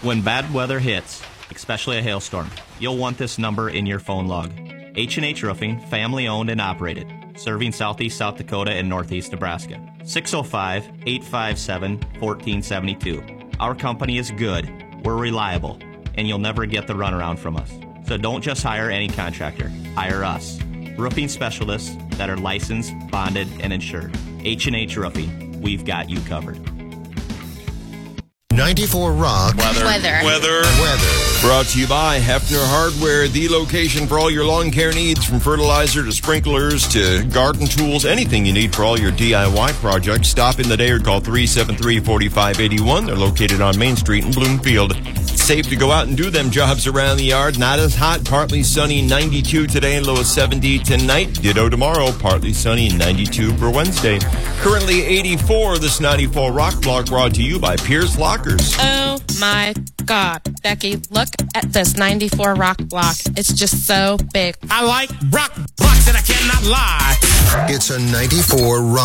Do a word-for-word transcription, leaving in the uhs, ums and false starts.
When bad weather hits, especially a hailstorm, you'll want this number in your phone log. H and H Roofing, family owned and operated, serving southeast South Dakota and northeast Nebraska. six oh five, eight five seven, one four seven two. Our company is good, we're reliable, and you'll never get the runaround from us. So don't just hire any contractor, hire us. Roofing specialists that are licensed, bonded, and insured. H and H Roofing, we've got you covered. ninety-four Rock. Weather. Weather. Weather. Weather. Brought to you by Hefner Hardware, the location for all your lawn care needs, from fertilizer to sprinklers to garden tools, anything you need for all your D I Y projects. Stop in the day or call three seven three, four five eight one. They're located on Main Street in Bloomfield. It's safe to go out and do them jobs around the yard. Not as hot, partly sunny, ninety-two today, low of seventy tonight. Ditto tomorrow, partly sunny, ninety-two for Wednesday. Currently eighty-four, this ninety-four Rock Block brought to you by Pierce Lockers. Oh my God, Becky, look at this ninety-four Rock Block. It's just so big. I like rock blocks and I cannot lie. It's a ninety-four Rock.